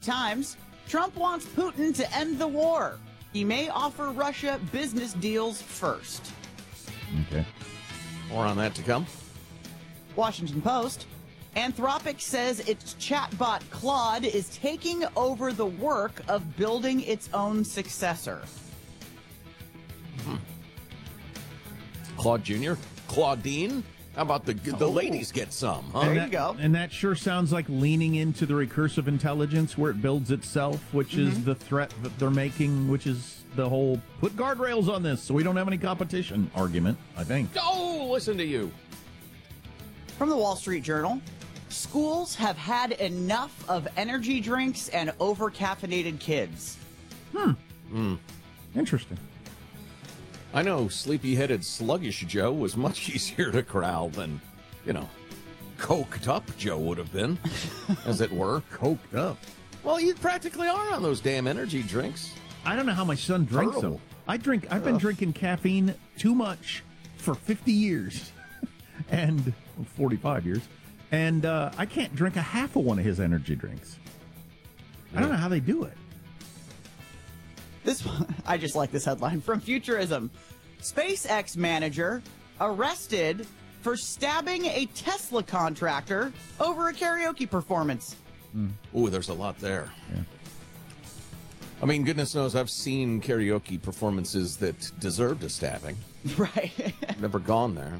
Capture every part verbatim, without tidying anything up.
Times, Trump wants Putin to end the war. He may offer Russia business deals first. Okay. More on that to come. Washington Post, Anthropic says its chatbot Claude is taking over the work of building its own successor. Hmm. Claude Junior? Claudine? How about the the Oh. ladies get some? Huh? There and you that, go. And that sure sounds like leaning into the recursive intelligence where it builds itself, which Mm-hmm. is the threat that they're making, which is the whole put guardrails on this so we don't have any competition argument, I think. Oh, listen to you. From the Wall Street Journal, schools have had enough of energy drinks and over-caffeinated kids. Interesting. I know sleepy-headed, sluggish Joe was much easier to corral than, you know, coked up Joe would have been, as it were. Coked up. Well, you practically are on those damn energy drinks. I don't know how my son drinks Terrible. them. I drink. I've been drinking caffeine too much for fifty years, and forty-five years, and uh, I can't drink a half of one of his energy drinks. I don't know how they do it. This one, I just like this headline from Futurism. SpaceX manager arrested for stabbing a Tesla contractor over a karaoke performance. Ooh, there's a lot there. Yeah. I mean, goodness knows I've seen karaoke performances that deserved a stabbing. Right. Never gone there.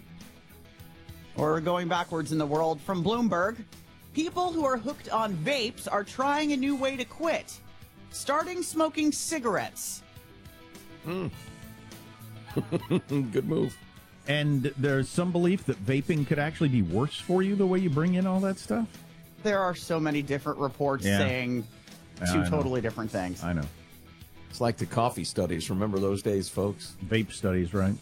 Or going backwards in the world from Bloomberg. People who are hooked on vapes are trying a new way to quit. Starting smoking cigarettes. Good move. And there's some belief that vaping could actually be worse for you the way you bring in all that stuff. There are so many different reports Yeah. saying Yeah, two I know. totally different things. I know. It's like the coffee studies. Remember those days, folks? Vape studies, right?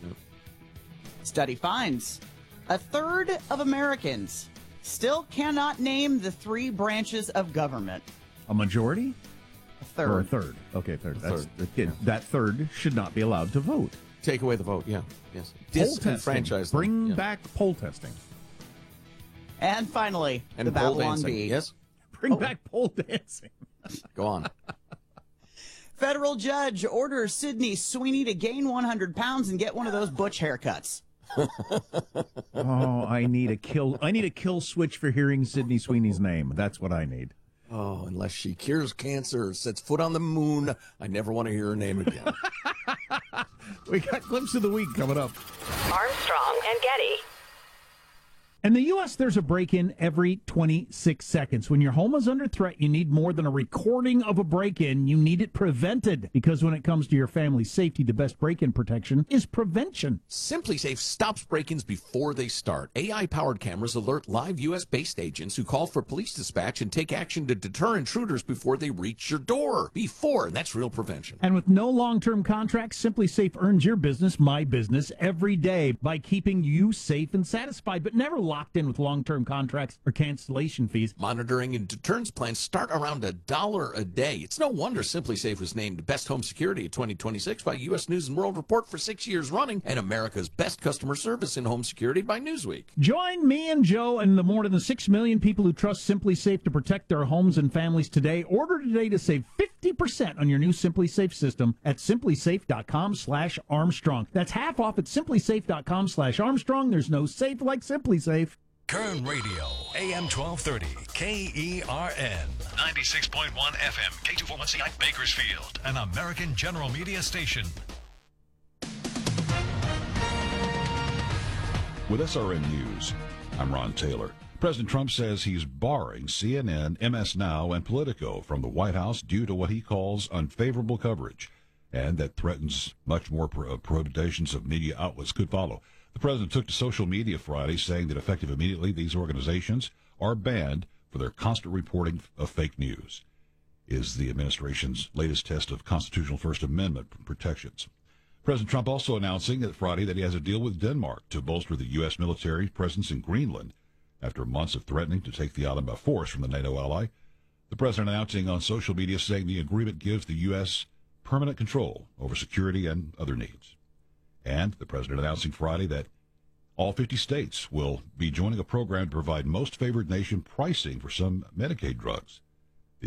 Study finds a third of Americans still cannot name the three branches of government. A majority? A Or a third. third. Okay, third. That's, third. that- that third should not be allowed to vote. Take away the vote, yeah. Yes. Poll testing. Disenfranchise them. Bring Yeah. back poll testing. And finally, And the pole Babylon dancing. Bee. Yes? Bring Oh. back poll dancing. Go on. Federal judge orders Sydney Sweeney to gain one hundred pounds and get one of those butch haircuts. Oh, I need a kill. I need a kill switch for hearing Sydney Sweeney's name. That's what I need. Oh, unless she cures cancer or sets foot on the moon, I never want to hear her name again. We got clips of the week coming up. Armstrong and Getty. In the U S, there's a break-in every twenty-six seconds. When your home is under threat, you need more than a recording of a break-in. You need it prevented. Because when it comes to your family's safety, the best break-in protection is prevention. SimpliSafe stops break-ins before they start. A I-powered cameras alert live U S-based agents who call for police dispatch and take action to deter intruders before they reach your door. Before, that's real prevention. And with no long-term contracts, SimpliSafe earns your business, my business, every day by keeping you safe and satisfied, but never locked in with long-term contracts or cancellation fees. Monitoring and deterrence plans start around a dollar a day. It's no wonder SimpliSafe was named Best Home Security of twenty twenty-six by U S News and World Report for six years running and America's Best Customer Service in Home Security by Newsweek. Join me and Joe and the more than six million people who trust SimpliSafe to protect their homes and families today. Order today to save fifty percent on your new SimpliSafe system at simplysafe.com slash Armstrong. That's half off at simplysafe.com slash Armstrong. There's no safe like SimpliSafe. Kern Radio, A M twelve thirty, K E R N, ninety-six point one F M, K two forty-one C I, Bakersfield, an American General Media station. With S R N News, I'm Ron Taylor. President Trump says he's barring C N N, M S Now, and Politico from the White House due to what he calls unfavorable coverage, and that threatens much more predations of media outlets could follow. The president took to social media Friday, saying that effective immediately, these organizations are banned for their constant reporting of fake news. Is the administration's latest test of constitutional First Amendment protections. President Trump also announcing that Friday that he has a deal with Denmark to bolster the U S military presence in Greenland after months of threatening to take the island by force from the NATO ally. The president announcing on social media saying the agreement gives the U S permanent control over security and other needs. And the president announcing Friday that all fifty states will be joining a program to provide most favored nation pricing for some Medicaid drugs.